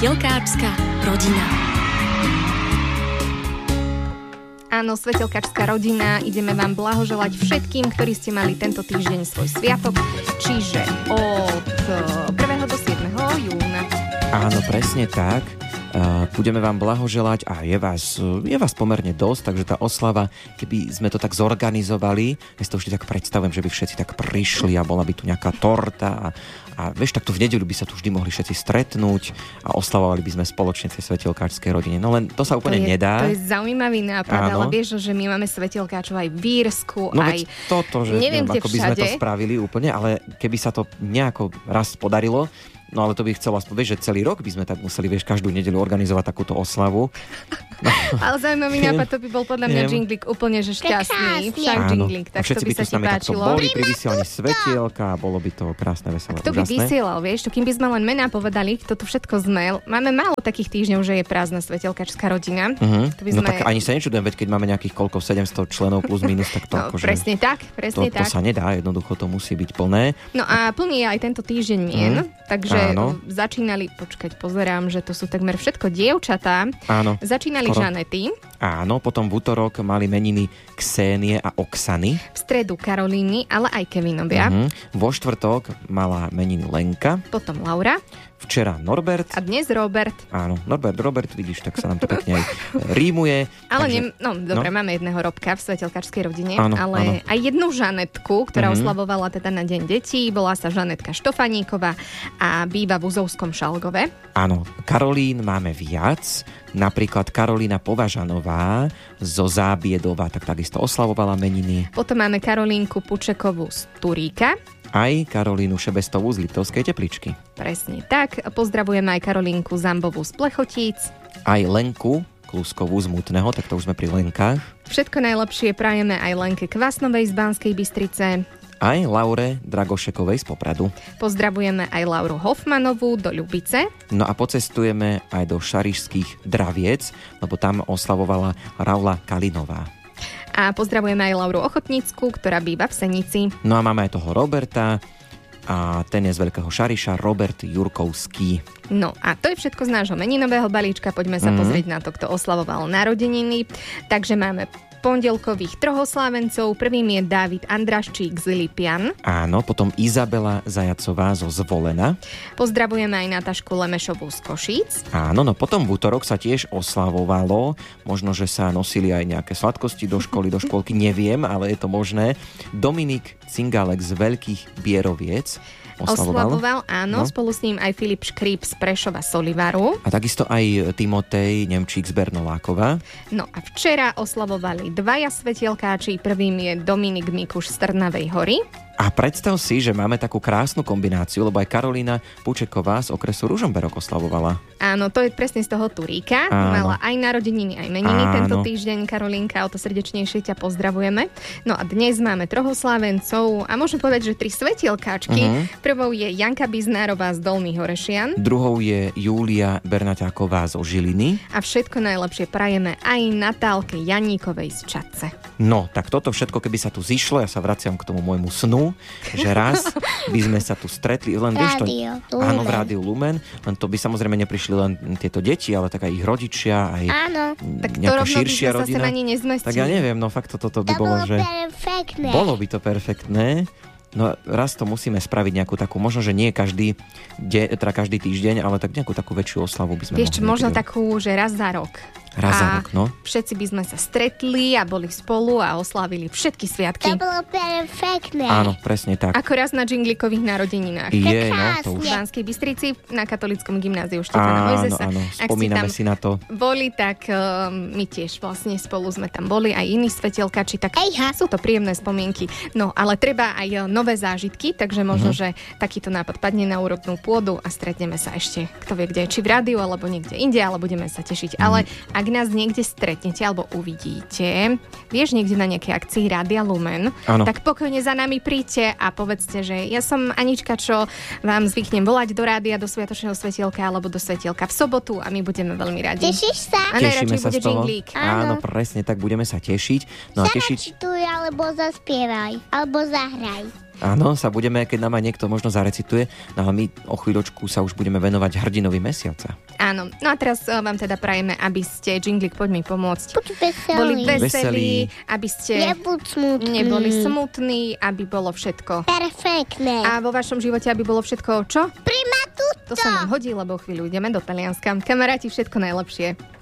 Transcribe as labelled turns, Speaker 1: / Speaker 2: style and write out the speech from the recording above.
Speaker 1: Svetelkáčska rodina.
Speaker 2: Áno, svetelkačská rodina, ideme vám blahoželať všetkým, ktorí ste mali tento týždeň svoj sviatok, čiže od 1. do 7. júna.
Speaker 3: Áno, presne tak. Budeme vám blahoželať a je vás pomerne dosť, takže tá oslava, keby sme to tak zorganizovali, ja si to vždy tak predstavujem, že by všetci tak prišli a bola by tu nejaká torta a vieš, takto v nedeľu by sa tu vždy mohli všetci stretnúť a oslavovali by sme spoločne tej svetelkáčskej rodine. No len to sa úplne nedá.
Speaker 2: To je zaujímavý nápad, ale vieš, že my máme svetelkáčov aj v Írsku,
Speaker 3: no
Speaker 2: aj
Speaker 3: toto, že
Speaker 2: neviem,
Speaker 3: ako by sme to spravili úplne, ale keby sa to nejako raz podarilo. No ale to by chcelo aspoň, vieš, že celý rok by sme tak museli, vieš, každú nedeľu organizovať takúto oslavu. No.
Speaker 2: Ale zaujímavý nápad, to by bol podľa mňa Jinglik úplne, že šťastný. Však Jinglik, tak to by sa ti páčilo.
Speaker 3: Boli pri vysielaní svetielka, bolo by to krásne, veselé,
Speaker 2: úžasné. Kto by vysielal, vieš, to kým by sme len mená povedali, kto tu všetko zmel. Máme málo takých týždňov, že je prázdna svetelkačská rodina. To by sme...
Speaker 3: No tak ani sa nečudujem, veď keď máme nejakých koľko 700 členov plus minus, tak to
Speaker 2: no, akože... Presne tak.
Speaker 3: To sa nedá, jednoducho to musí byť plné.
Speaker 2: No a plný je aj tento týždeň mien, takže začínali, pozerám, že to sú takmer všetko dievčatá.
Speaker 3: Áno.
Speaker 2: Začínali Žanety.
Speaker 3: Áno, potom v útorok mali meniny Ksenie a Oksany.
Speaker 2: V stredu Karolíny, ale aj Kevinovia.
Speaker 3: Vo štvrtok mala meniny Lenka.
Speaker 2: Potom Laura.
Speaker 3: Včera Norbert.
Speaker 2: A dnes Robert.
Speaker 3: Áno, Robert, vidíš, tak sa nám to pekne aj rímuje.
Speaker 2: Ale dobre, máme jedného Robka v svetelkačskej rodine,
Speaker 3: áno.
Speaker 2: Aj jednu Žanetku, ktorá oslavovala teda na Deň detí, volá sa Žanetka Štofaníková a býva v Uzovskom Šalgove.
Speaker 3: Áno, Karolín máme viac, napríklad Karolína Považanová zo Zábiedova, tak takisto oslavovala meniny.
Speaker 2: Potom máme Karolínku Pučekovú z Turíka.
Speaker 3: Aj Karolínu Šebestovú z Liptovskej Tepličky.
Speaker 2: Presne tak. Pozdravujeme aj Karolínku Zambovú z Plechotíc.
Speaker 3: Aj Lenku Kluskovú z Mutného, tak to už sme pri Lenkách.
Speaker 2: Všetko najlepšie prajeme aj Lenke Kvasnovej z Banskej Bystrice.
Speaker 3: Aj Laure Dragošekovej z Popradu.
Speaker 2: Pozdravujeme aj Lauru Hofmanovú do Ľubice.
Speaker 3: No a pocestujeme aj do Šarišských Draviec, lebo tam oslavovala Raula Kalinová.
Speaker 2: A pozdravujeme aj Lauru Ochotnícku, ktorá býva v Senici.
Speaker 3: No a máme aj toho Roberta a ten je z Veľkého Šariša, Robert Jurkovský.
Speaker 2: No a to je všetko z nášho meninového balíčka. Poďme sa pozrieť na to, kto oslavoval narodeniny. Takže máme pondelkových trohoslávencov. Prvým je Dávid Andraščík z Lipian.
Speaker 3: Áno, potom Izabela Zajacová zo Zvolena.
Speaker 2: Pozdravujeme aj Natašku Lemešovú z Košíc.
Speaker 3: Áno, no potom v útorok sa tiež oslavovalo. Možno, že sa nosili aj nejaké sladkosti do školy, do škôlky, neviem, ale je to možné. Dominik Cingalek z Veľkých Bieroviec oslavoval,
Speaker 2: áno, spolu s ním aj Filip Škríp z Prešova Solivaru.
Speaker 3: A takisto aj Timotej Nemčík z Bernolákova.
Speaker 2: No a včera oslavovali dvaja svetielkáči. Prvým je Dominik Mikuš z Trnavej Hory.
Speaker 3: A predstav si, že máme takú krásnu kombináciu, lebo aj Karolína Pučeková z okresu Ružomberok oslavovala.
Speaker 2: Áno, to je presne z toho Turíka. Mala aj narodeniny, aj meniny tento týždeň. Karolínka, o to srdečnejšie ťa pozdravujeme. No a dnes máme trohoslávencov a môžem povedať, že 3 svetielkáčky. Prvou je Janka Biznárová z Dolných Horešian.
Speaker 3: Druhou je Júlia Bernaťáková zo Žiliny.
Speaker 2: A všetko najlepšie prajeme aj Natálke Janíkovej z Čadce.
Speaker 3: No, tak toto všetko, keby sa tu zišlo, ja sa vraciam k tomu môjmu snu, že raz by sme sa tu stretli, len vieš to, áno, v Rádiu Lumen, len to by samozrejme neprišli len tieto deti, ale tak aj ich rodičia, aj nejaká širšia rodina. Tak ja neviem, no fakt toto by bolo, že
Speaker 4: perfektné.
Speaker 3: Bolo by to perfektné. No raz to musíme spraviť nejakú takú, možno, že nie každý týždeň, ale tak nejakú takú väčšiu oslavu by sme mohli.
Speaker 2: Vieš, možno takú, že raz za rok. Všetci by sme sa stretli a boli spolu a oslávili všetky sviatky.
Speaker 4: To bolo perfektné.
Speaker 3: Áno, presne tak.
Speaker 2: Ako raz na Džinglikových narodeninách.
Speaker 3: To už.
Speaker 2: V Banskej Bystrici na Katolíckom gymnáziu Štefana Mojzesa.
Speaker 3: Áno, spomíname si na to.
Speaker 2: Boli, tak my tiež vlastne spolu sme tam boli, aj iní svetelkači, tak sú to príjemné spomienky. No, ale treba aj nové zážitky, takže možno, že takýto nápad padne na úrodnú pôdu a stretneme sa ešte, kto vie kde, či v rádiu, alebo niekde inde, ale budeme sa tešiť. Ale ak nás niekde stretnete alebo uvidíte, vieš, niekde na nejakej akcii Rádia Lumen, tak pokojne za nami príďte a povedzte, že ja som Anička, čo vám zvyknem volať do rádia, do Sviatočného svetielka alebo do svetielka v sobotu a my budeme veľmi radi.
Speaker 4: Tešíš sa?
Speaker 2: A najradšej bude džinglík.
Speaker 3: Áno, presne tak, budeme sa tešiť. No a
Speaker 4: Zarecituj alebo zaspievaj, alebo zahraj.
Speaker 3: Áno, sa budeme, keď nám aj niekto možno zarecituje, no ale my o chvíľočku sa už budeme venovať hrdinovi mesiaca.
Speaker 2: Áno, no a teraz vám teda prajeme, aby ste, Jinglik, poď mi pomôcť.
Speaker 4: Buď veselý.
Speaker 2: Boli
Speaker 3: Veselí.
Speaker 2: veselí, aby ste
Speaker 4: Nebuď smutný.
Speaker 2: neboli smutní, aby bolo všetko.
Speaker 4: Perfektné.
Speaker 2: A vo vašom živote, aby bolo všetko čo?
Speaker 4: Prima tutto.
Speaker 2: To sa nám hodí, lebo chvíľu ideme do Talianska. Kamaráti, všetko najlepšie.